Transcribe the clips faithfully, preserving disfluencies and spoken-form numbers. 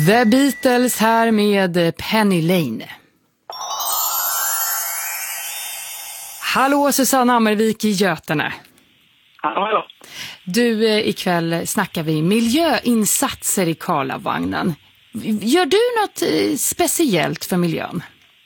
The Beatles här med Penny Lane. Hallå, Susanne Ammervik i Götene. Hallå, hallå. Du, eh, ikväll snackar vi miljöinsatser i Karlavagnen. Gör du något eh, speciellt för miljön?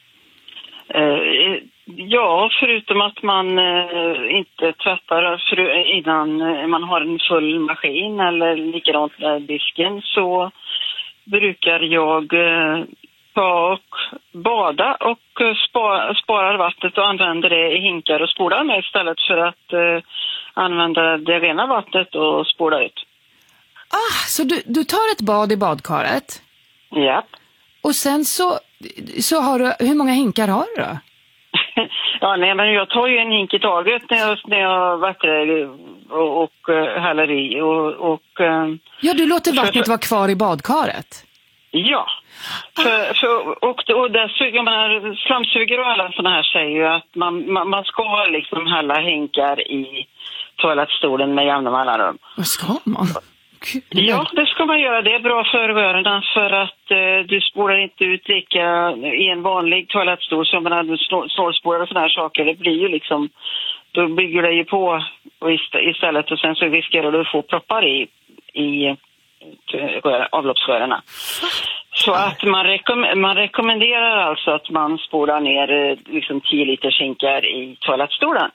Eh, ja, förutom att man eh, inte tvättar för, innan man har en full maskin eller likadant med disken, så brukar jag eh, ta och bada och eh, spa, sparar vattnet och använder det i hinkar och spolar med istället för att eh, använda det rena vattnet och spola ut. Ah, så du, du tar ett bad i badkaret? Ja. Och sen så, så har du, hur många hinkar har du då? Ja, nej, men jag tar ju en hink i taget när jag, när jag vattnar och, och uh, häller i. Och, och, uh, ja, du låter vattnet för, för, vara kvar i badkaret? Ja. För, för, och och dessutom, jag menar, slamsugare och alla sådana här säger ju att man, man, man ska liksom hälla hinkar i toalettstolen med jämna mellanrum. Vad ska man? Ja, det ska man göra. Det är bra för rörerna för att eh, du spolar inte ut lika i en vanlig toalettstol som man hade snålspårar och sådana här saker. Det blir ju liksom, då bygger det ju på och istället och sen så riskerar du att få proppar i, i rör, avloppsrörerna. Så att man, rekom- man rekommenderar alltså att man spolar ner liksom tio liter hinkar i toalettstolen.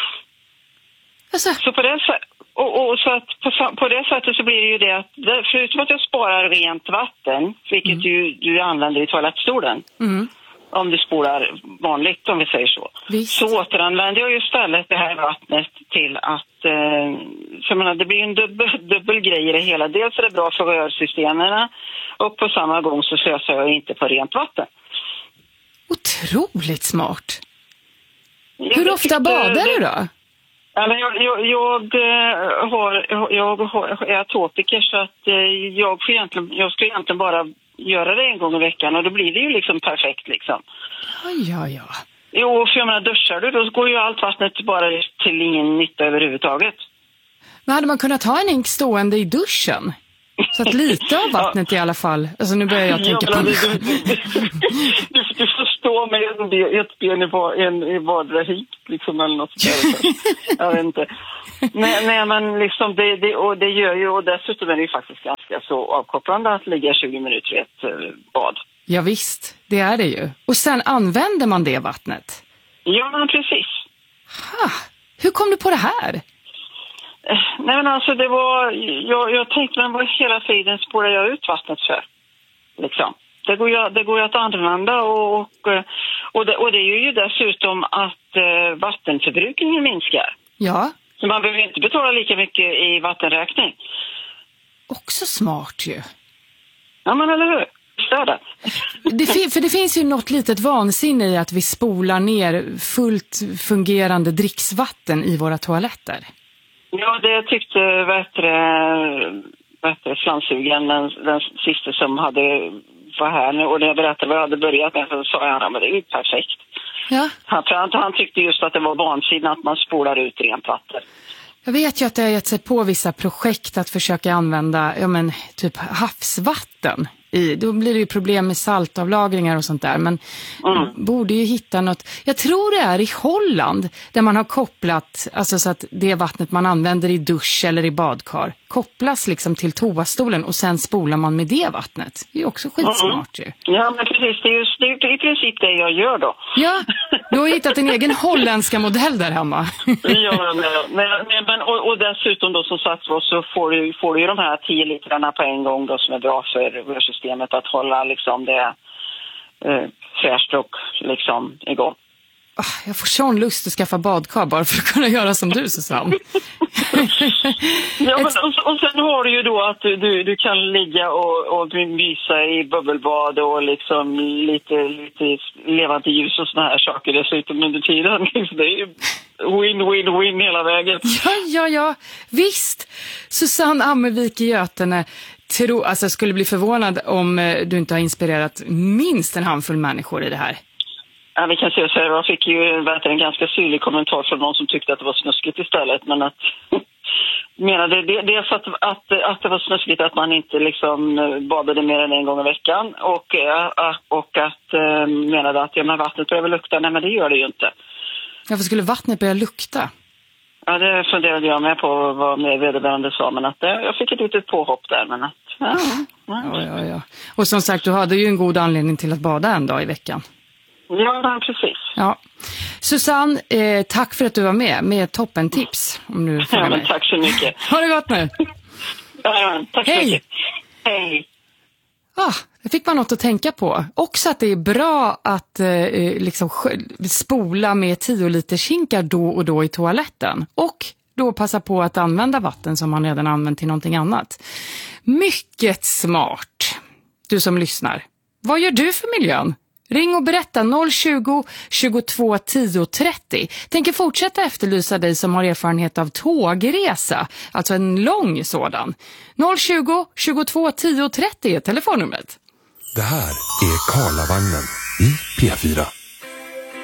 Alltså. Så på det sättet Och, och så att på, på det sättet så blir det ju det att förutom att jag sparar rent vatten, vilket mm. du, du använder i toalettstolen, mm. om du spolar vanligt, om vi säger så, Visst. så återanvänder jag ju istället det här vattnet till att, eh, för menar, det blir en dubbel, dubbel grej i det hela. Dels är det bra för rörsystemen och på samma gång så slösar jag inte på rent vatten. Otroligt smart. Jag Hur ofta badar det, du då? Ja, men jag, jag, jag, har, jag har, är atopiker så att jag, får egentligen, jag ska egentligen bara göra det en gång i veckan och då blir det ju liksom perfekt liksom. Ja, ja. Jo, för jag menar, duschar du, då går ju allt vattnet bara till ingen nytta överhuvudtaget. Men hade man kunnat ha en hink stående i duschen? Så att lite av vattnet ja. I alla fall. Alltså nu börjar jag tänka ja, på det. Du, du, du, du får stå med ett ben i, en, i vardera hink liksom eller något sådär. Jag vet inte. Nej, nej men liksom det, det, och det gör ju, och dessutom är det ju faktiskt ganska så avkopplande att ligga tjugo minuter i ett uh, bad. Ja visst, det är det ju. Och sen använder man det vattnet? Ja men precis. Ha, hur kom du på det här? Nej men alltså det var, jag, jag tänkte men vad hela tiden spårar jag ut vattnet för, liksom. Det går ju, det går ju att använda och, och, och, det, och det är ju dessutom att eh, vattenförbrukningen minskar. Ja. Så man behöver inte betala lika mycket i vattenräkning. Också smart ju. Ja men eller hur? Stödet. Det fin- för det finns ju något litet vansinne i att vi spolar ner fullt fungerande dricksvatten i våra toaletter. Ja, det tyckte bättre, bättre slamsugaren, den, den sista som hade var här. Och när jag berättade vad jag hade börjat med så sa jag att det är ju perfekt. Ja. Han, han, han tyckte just att det var vansinnigt att man spolar ut rent vatten. Jag vet ju att det har gett sig på vissa projekt att försöka använda ja, men, typ havsvatten. I, då blir det ju problem med saltavlagringar och sånt där. Men mm. borde ju hitta något. Jag tror det är i Holland där man har kopplat, alltså så att det vattnet man använder i dusch eller i badkar kopplas liksom till toastolen och sen spolar man med det vattnet. Det är ju också skitsmart mm. ju. Ja men precis, det är, just, det är i princip det jag gör då. Ja, du har hittat en egen holländska modell där hemma. Ja, men, men, men, och, och dessutom då som sagt så får du, får du ju de här tio litrarna på en gång då som är bra för rörsystemet att hålla liksom det eh, fräscht och liksom igång. Jag får sån lust att skaffa badkar bara för att kunna göra som du, Susanne. Ja, men, och, och sen har du ju då att du, du kan ligga och, och mysa i bubbelbad och liksom lite, lite levande ljus och såna här saker dessutom under tiden. Det är ju win, win, win hela vägen. Ja, ja, ja. Visst. Susanne Ammervik i Götene. Tro, alltså jag skulle bli förvånad om du inte har inspirerat minst en handfull människor i det här. Ja, vi kan se så här. Jag fick ju en ganska syrlig kommentar från någon som tyckte att det var snuskigt istället. Men att menade det, dels att, att, att det var snuskigt att man inte liksom badade mer än en gång i veckan och, och att menade att ja, men vattnet börjar väl lukta. Nej, men det gör det ju inte. Varför skulle vattnet börja lukta? Ja, det funderade jag med på vad med vederbörande sa, men att det, jag fick ett litet påhopp där, men att ja, ja. Ja, ja, ja. Och som sagt, du hade ju en god anledning till att bada en dag i veckan. Ja, precis. Ja. Susanne, eh, tack för att du var med med toppentips. Om du ja, men tack så mycket. Ha det gott nu. Ja, tack så Hej. mycket. Hej. Ah, det fick man något att tänka på. Också att det är bra att eh, liksom spola med tio liter kinkar då och då i toaletten. Och då passa på att använda vatten som man redan använt till någonting annat. Mycket smart. Du som lyssnar. Vad gör du för miljön? Ring och berätta noll tjugo, tjugotvå, tio, trettio. Tänker fortsätta efterlysa dig som har erfarenhet av tågresa. Alltså en lång sådan. noll tjugo, tjugotvå, tio, trettio är telefonnumret. Det här är Karlavagnen i P fyra.